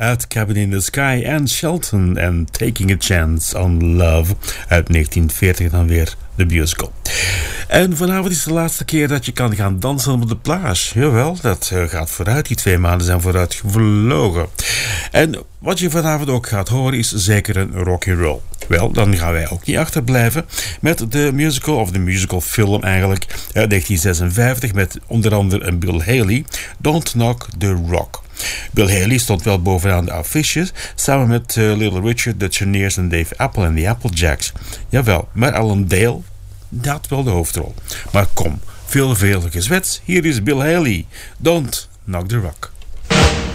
uit Cabin in the Sky en Shelton en Taking a Chance on Love uit 1940 dan weer de musical. En vanavond is de laatste keer dat je kan gaan dansen op de plage. Jawel, dat gaat vooruit. Die 2 maanden zijn vooruit gevlogen. En wat je vanavond ook gaat horen is zeker een rock'n'roll. Wel, dan gaan wij ook niet achterblijven met de musical, of de musicalfilm eigenlijk, 1956 met onder andere een Bill Haley, Don't Knock the Rock. Bill Haley stond wel bovenaan de affiches, samen met Little Richard, The Cheniers en Dave Apple en de Applejacks. Jawel, maar Alan Dale, dat had wel de hoofdrol. Maar kom, veel gezwets, hier is Bill Haley, Don't Knock the Rock.